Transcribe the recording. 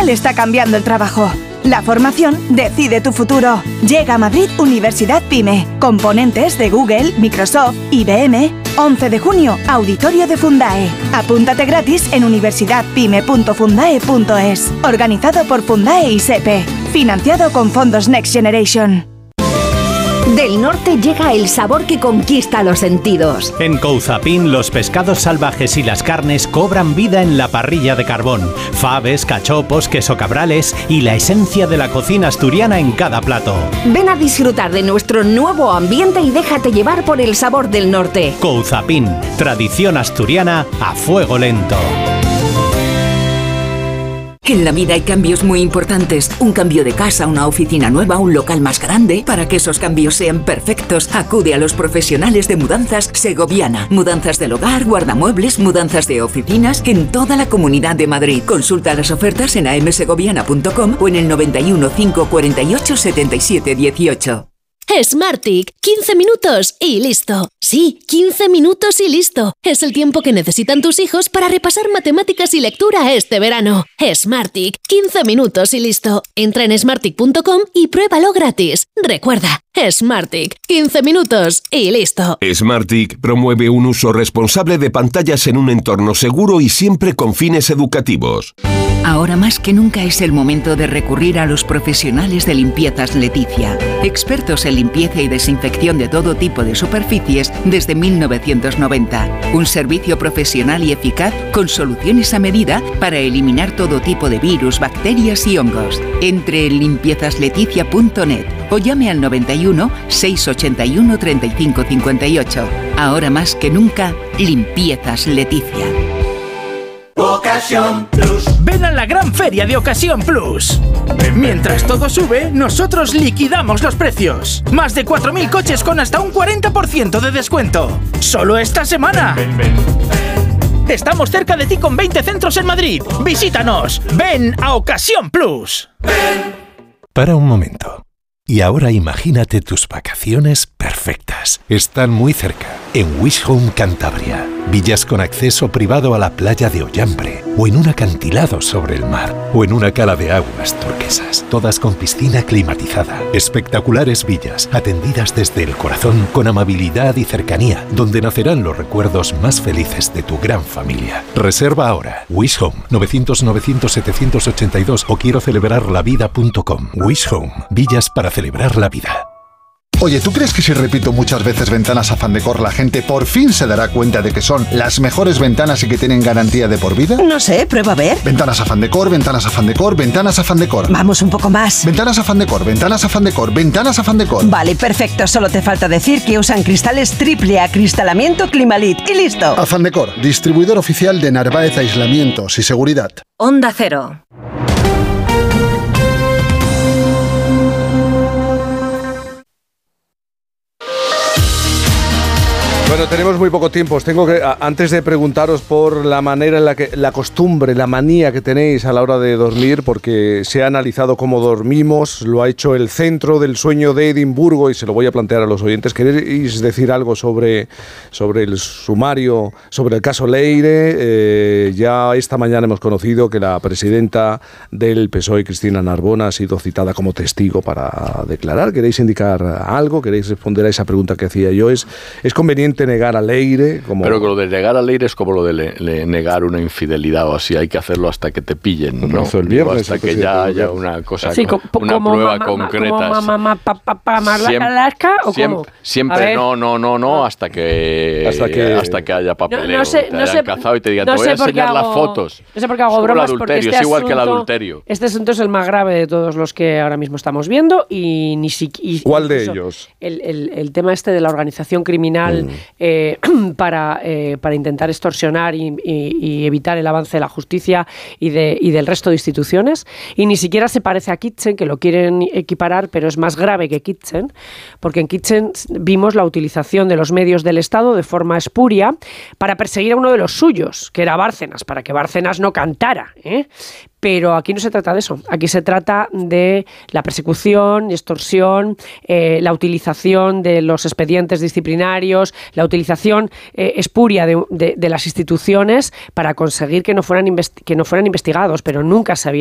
digital está cambiando el trabajo. La formación decide tu futuro. Llega a Madrid Universidad PYME. Componentes de Google, Microsoft, IBM. 11 de junio, Auditorio de Fundae. Apúntate gratis en universidadpyme.fundae.es. Organizado por Fundae y SEPE. Financiado con fondos Next Generation. Del norte llega el sabor que conquista los sentidos. En Couzapin, los pescados salvajes y las carnes cobran vida en la parrilla de carbón. Faves, cachopos, queso cabrales y la esencia de la cocina asturiana en cada plato. Ven a disfrutar de nuestro nuevo ambiente y déjate llevar por el sabor del norte. Couzapin, tradición asturiana a fuego lento. En la vida hay cambios muy importantes. Un cambio de casa, una oficina nueva, un local más grande. Para que esos cambios sean perfectos, acude a los profesionales de Mudanzas Segoviana. Mudanzas del hogar, guardamuebles, mudanzas de oficinas en toda la Comunidad de Madrid. Consulta las ofertas en amsegoviana.com o en el 91 548 77 18. Smartick, 15 minutos y listo. Sí, 15 minutos y listo. Es el tiempo que necesitan tus hijos para repasar matemáticas y lectura este verano. Smartick, 15 minutos y listo. Entra en smartick.com y pruébalo gratis. Recuerda, Smartick, 15 minutos y listo. Smartick promueve un uso responsable de pantallas en un entorno seguro y siempre con fines educativos. Ahora más que nunca es el momento de recurrir a los profesionales de Limpiezas Leticia. Expertos en limpieza y desinfección de todo tipo de superficies desde 1990. Un servicio profesional y eficaz con soluciones a medida para eliminar todo tipo de virus, bacterias y hongos. Entre en limpiezasLeticia.net o llame al 91 681 35 58. Ahora más que nunca, Limpiezas Leticia. Ocasión Plus. Ven a la gran feria de Ocasión Plus. Mientras todo sube, nosotros liquidamos los precios. Más de 4.000 coches con hasta un 40% de descuento. Solo esta semana. Estamos cerca de ti con 20 centros en Madrid. Visítanos. Ven a Ocasión Plus. Para un momento. Y ahora imagínate tus vacaciones perfectas. Están muy cerca, en Wish Home Cantabria. Villas con acceso privado a la playa de Ollambre, o en un acantilado sobre el mar, o en una cala de aguas turquesas, todas con piscina climatizada. Espectaculares villas, atendidas desde el corazón, con amabilidad y cercanía, donde nacerán los recuerdos más felices de tu gran familia. Reserva ahora. Wish Home, 900-900-782 o quiero celebrarlavida.com. Wish Home, villas para celebrar la vida. Oye, ¿tú crees que si repito muchas veces Ventanas Afán Decor, la gente por fin se dará cuenta de que son las mejores ventanas y que tienen garantía de por vida? No sé, prueba a ver. Ventanas Afán Decor, Ventanas Afán Decor, Ventanas Afán Decor. Vamos un poco más. Ventanas Afán Decor, Ventanas Afán Decor, Ventanas Afán Decor. Vale, perfecto. Solo te falta decir que usan cristales triple acristalamiento Climalit y listo. Afán Decor, distribuidor oficial de Narváez Aislamientos y Seguridad. Onda Cero. Bueno, tenemos muy poco tiempo. Tengo que, antes de preguntaros por la manera en la que, la costumbre, la manía que tenéis a la hora de dormir, porque se ha analizado cómo dormimos, lo ha hecho el Centro del Sueño de Edimburgo y se lo voy a plantear a los oyentes. ¿Queréis decir algo sobre el sumario, sobre el caso Leire? Ya esta mañana hemos conocido que la presidenta del PSOE, Cristina Narbona, ha sido citada como testigo para declarar. ¿Queréis indicar algo? ¿Queréis responder a esa pregunta que hacía yo? ¿Es conveniente negar a Leire? Pero que lo de negar a Leire es como lo de negar una infidelidad o así, hay que hacerlo hasta que te pillen, ¿no? El viernes, hasta que ya haya una cosa, sí, una prueba concreta. Siempre no, hasta que haya papeleo, te hayan cazado y te digan, te voy a enseñar las fotos. No sé por qué hago bromas, porque es igual que el adulterio. Este asunto es el más grave de todos los que ahora mismo estamos viendo y ni siquiera... ¿Cuál de ellos? El tema este de la organización criminal para intentar extorsionar y evitar el avance de la justicia y del resto de instituciones, y ni siquiera se parece a Kitchen, que lo quieren equiparar, pero es más grave que Kitchen, porque en Kitchen vimos la utilización de los medios del Estado de forma espuria para perseguir a uno de los suyos, que era Bárcenas, para que Bárcenas no cantara, Pero aquí no se trata de eso. Aquí se trata de la persecución, extorsión, la utilización de los expedientes disciplinarios, la utilización espuria de las instituciones para conseguir que no fueran investigados, pero nunca se había